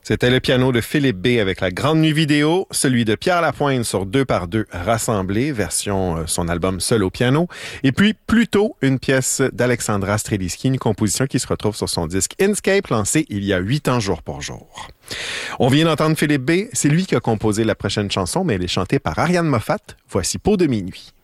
C'était le piano de Philippe B. avec la Grande Nuit vidéo, celui de Pierre Lapointe sur 2x2 rassemblé, version son album Seul au piano, et puis plus tôt, une pièce d'Alexandra Strelitzky, une composition qui se retrouve sur son disque Inscape, lancé il y a 8 ans jour pour jour. On vient d'entendre Philippe B. C'est lui qui a composé la prochaine chanson, mais elle est chantée par Ariane Moffat. Voici Peau de minuit.